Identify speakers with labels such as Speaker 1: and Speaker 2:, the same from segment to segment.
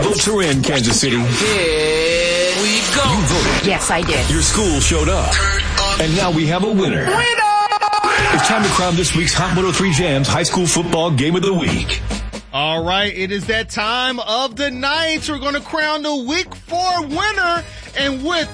Speaker 1: Votes are in, Kansas City.
Speaker 2: Here we go.
Speaker 1: You voted.
Speaker 3: Yes, I did.
Speaker 1: Your school showed up. And now we have a winner. It's time to crown this week's Hot 103 Jams High School Football Game of the Week.
Speaker 4: All right, it is that time of the night. We're going to crown the Week 4 winner. And with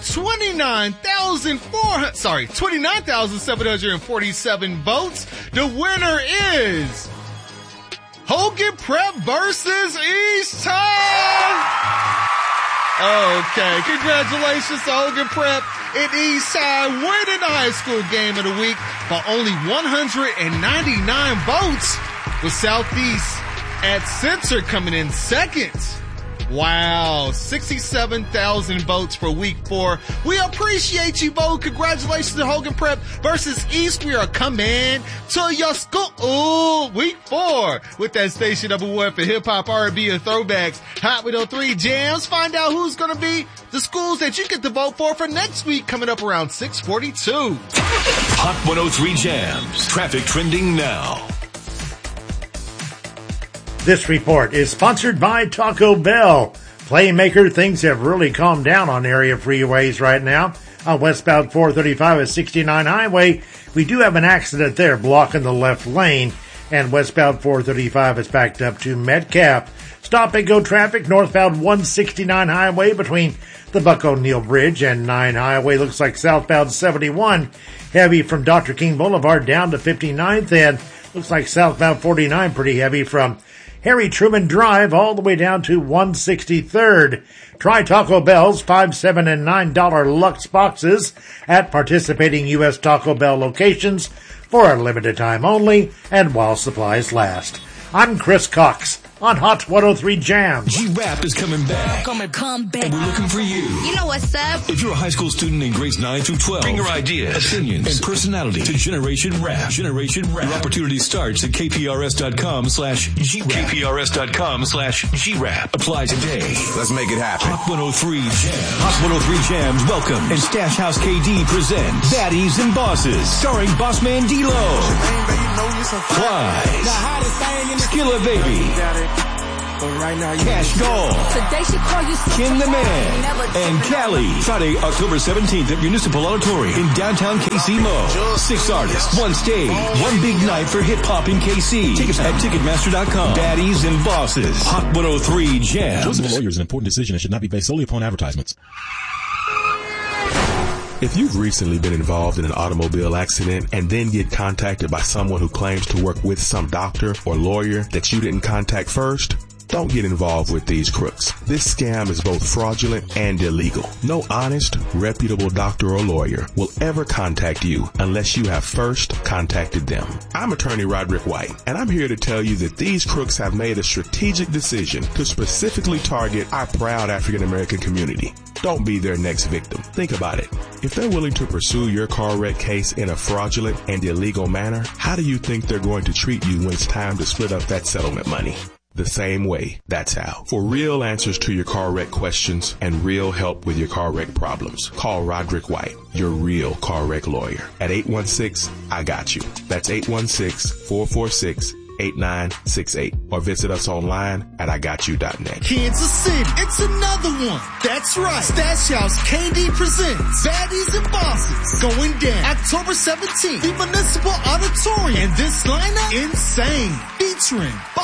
Speaker 4: 29,747 votes, the winner is Hogan Prep versus East Time. Okay, congratulations to Hogan Prep and East Time winning the high school game of the week by only 199 votes, with Southeast at center coming in second. Wow, 67,000 votes for Week 4. We appreciate you, vote. Congratulations to Hogan Prep versus East. We are coming to your school Week 4 with that station number 1 for hip-hop, R&B, and throwbacks. Hot 103 Jams. Find out who's going to be the schools that you get to vote for next week, coming up around 6:42.
Speaker 1: Hot 103 Jams. Traffic trending now.
Speaker 5: This report is sponsored by Taco Bell. Playmaker, things have really calmed down on area freeways right now. On westbound 435 at 69 Highway, we do have an accident there blocking the left lane, and westbound 435 is backed up to Metcalf. Stop and go traffic northbound 169 Highway between the Buck O'Neill Bridge and 9 Highway. Looks like southbound 71 heavy from Dr. King Boulevard down to 59th, and looks like southbound 49 pretty heavy from Harry Truman Drive all the way down to 163rd. Try Taco Bell's $5, $7, and $9 Lux boxes at participating U.S. Taco Bell locations for a limited time only and while supplies last. I'm Chris Cox on Hot 103 Jams.
Speaker 1: G-Rap is coming back.
Speaker 3: Come back.
Speaker 1: And we're looking for you.
Speaker 3: You know what's up?
Speaker 1: If you're a high school student in grades 9 through 12, bring your ideas, opinions, and personality to Generation Rap. Generation Rap. Your opportunity starts at kprs.com/G-Rap. kprs.com/G-Rap. Apply today.
Speaker 6: Let's make it happen.
Speaker 1: Hot 103 Jams. Hot 103 Jams welcome. And Stash House KD presents Baddies and Bosses, starring Bossman D-Lo, Clyde, Skilla Baby, Cash Doll, Kim the Man, and Cali. Friday, October 17th at Municipal Auditorium in downtown KC Mo. 6 artists, 1 stage, 1 big night for hip-hop in KC. Tickets at Ticketmaster.com. Baddies and Bosses. Hot 103 Jams.
Speaker 7: Choice of a lawyer is an important decision and should not be based solely upon advertisements.
Speaker 8: If you've recently been involved in an automobile accident and then get contacted by someone who claims to work with some doctor or lawyer that you didn't contact first, don't get involved with these crooks. This scam is both fraudulent and illegal. No honest, reputable doctor or lawyer will ever contact you unless you have first contacted them. I'm attorney Roderick White, and I'm here to tell you that these crooks have made a strategic decision to specifically target our proud African American community. Don't be their next victim. Think about it. If they're willing to pursue your car wreck case in a fraudulent and illegal manner, how do you think they're going to treat you when it's time to split up that settlement money? The same way. That's how. For real answers to your car wreck questions and real help with your car wreck problems, call Roderick White, your real car wreck lawyer, at 816-I-GOT-YOU. That's 816-446-8968. Or visit us online at IGotYou.net.
Speaker 4: Kansas City, it's another one. That's right. Stash House KD presents Baddies and Bosses, going down October 17th, the Municipal Auditorium. And this lineup, insane. Featuring